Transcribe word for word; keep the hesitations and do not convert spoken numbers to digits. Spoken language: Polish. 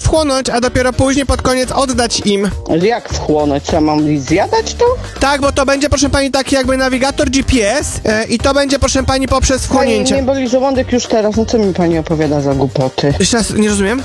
wchłonąć, a dopiero później pod koniec oddać im. Jak wchłonąć? Co, mam zjadać to? Tak, bo to będzie, proszę pani, taki jakby nawigator G P S e, i to będzie, proszę pani, poprzez Pani, wchłonięcie. mnie boli żołądek już teraz, no co mi pani opowiada za głupoty? Jeszcze raz, nie rozumiem?